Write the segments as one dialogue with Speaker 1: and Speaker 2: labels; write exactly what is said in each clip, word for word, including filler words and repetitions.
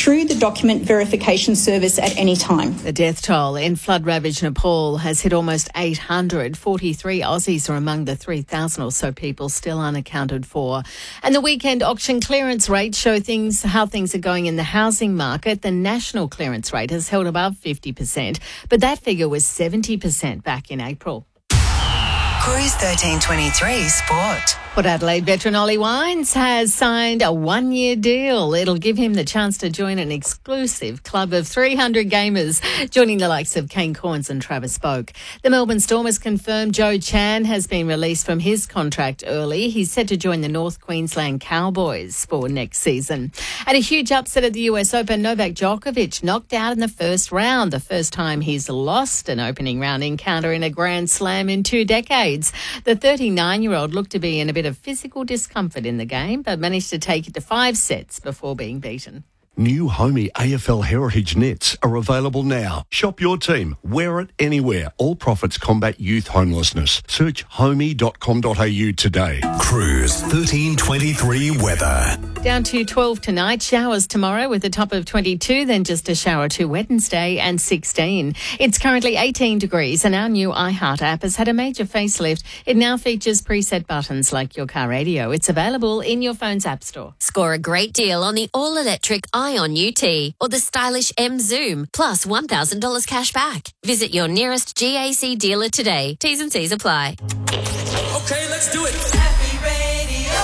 Speaker 1: through the document verification service at any time.
Speaker 2: The death toll in flood-ravaged Nepal has hit almost eight hundred. forty-three Aussies are among the three thousand or so people still unaccounted for. And the weekend auction clearance rates show things how things are going in the housing market. The national clearance rate has held above fifty percent, but that figure was seventy percent back in April.
Speaker 3: Cruise thirteen twenty-three Sport.
Speaker 2: Port Adelaide veteran Ollie Wines has signed a one-year deal. It'll give him the chance to join an exclusive club of three hundred gamers, joining the likes of Kane Corns and Travis Boak. The Melbourne Storm has confirmed Joe Chan has been released from his contract early. He's set to join the North Queensland Cowboys for next season. And a huge upset at the U S Open, Novak Djokovic knocked out in the first round, the first time he's lost an opening round encounter in a Grand Slam in two decades. The thirty-nine-year-old looked to be in a bit of physical discomfort in the game, but managed to take it to five sets before being beaten.
Speaker 4: New Homey A F L Heritage Nets are available now. Shop your team. Wear it anywhere. All profits combat youth homelessness. Search homey dot com dot a u today.
Speaker 5: Cruise thirteen twenty-three weather.
Speaker 2: Down to twelve tonight. Showers tomorrow with a top of twenty-two, then just a shower to Wednesday and sixteen. It's currently eighteen degrees and our new iHeart app has had a major facelift. It now features preset buttons like your car radio. It's available in your phone's app store.
Speaker 6: Score a great deal on the all-electric Ion U T or the stylish M Zoom, plus one thousand dollars cash back. Visit your nearest G A C dealer today. T's and C's apply.
Speaker 7: Okay, let's do it.
Speaker 8: Happy Radio.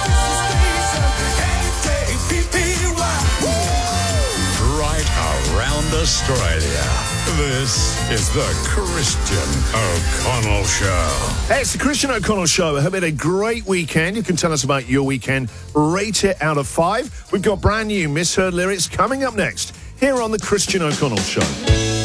Speaker 5: Right around Australia. This is the Christian O'Connell Show.
Speaker 9: Hey, it's the Christian O'Connell Show. I hope you had a great weekend. You can tell us about your weekend. Rate it out of five. We've got brand new Misheard Lyrics coming up next here on the Christian O'Connell Show.